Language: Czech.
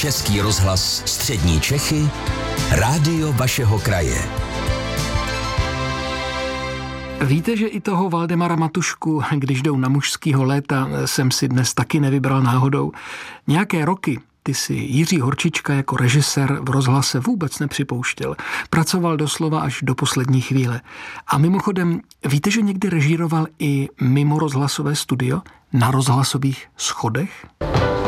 Český rozhlas Střední Čechy, rádio vašeho kraje. Víte, že i toho Valdemara Matušku, když jdou na mužskýho léta, jsem si dnes taky nevybral náhodou. Nějaké roky ty si Jiří Horčička jako režisér v rozhlase vůbec nepřipouštěl. Pracoval doslova až do poslední chvíle. A mimochodem, víte, že někdy režíroval i mimo rozhlasové studio na rozhlasových schodech?